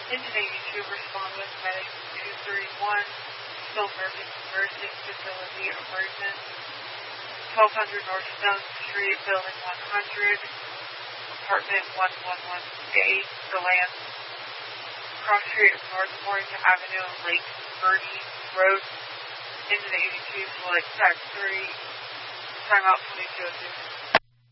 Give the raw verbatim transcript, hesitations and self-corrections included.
Engine eighty-two, respond with medic two thirty-one, still nursing, nursing facility emergent, twelve hundred North Stone Street, building one hundred, apartment one one one eight, Deland, cross street of North Orange Avenue, Lake Verde Road. Engine eighty-two, select tax three, timeout twenty-two oh two.